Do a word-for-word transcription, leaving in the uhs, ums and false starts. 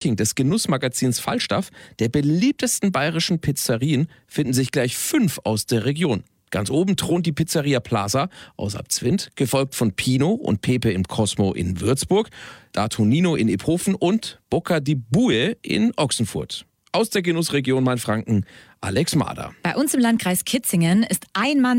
Ranking des Genussmagazins Falstaff, der beliebtesten bayerischen Pizzerien, finden sich gleich fünf aus der Region. Ganz oben thront die Pizzeria Plaza aus Abzwint, gefolgt von Pino und Pepe im Cosmo in Würzburg, Da Tonino in Iphofen und Bocca di Bue in Ochsenfurt. Aus der Genussregion Mainfranken, Alex Mader. Bei uns im Landkreis Kitzingen ist ein Mann